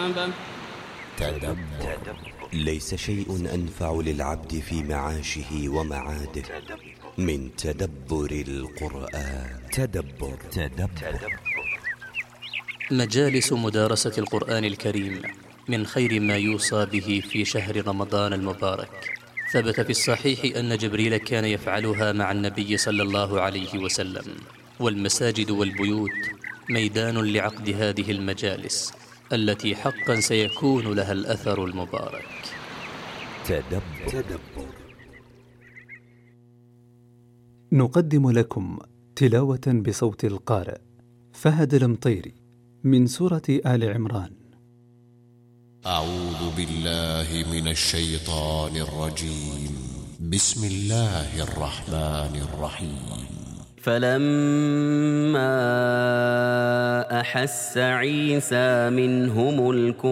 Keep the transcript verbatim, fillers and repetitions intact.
تدبر. ليس شيء أنفع للعبد في معاشه ومعاده من تدبر القرآن. تدبر. تدبر. مجالس مدارسة القرآن الكريم من خير ما يوصى به في شهر رمضان المبارك. ثبت في الصحيح أن جبريل كان يفعلها مع النبي صلى الله عليه وسلم، والمساجد والبيوت ميدان لعقد هذه المجالس التي حقا سيكون لها الأثر المبارك. تدبر. تدبر. نقدم لكم تلاوة بصوت القارئ فهد المطيري من سورة آل عمران. أعوذ بالله من الشيطان الرجيم. بسم الله الرحمن الرحيم. فلما أحس عيسى منهم الكفر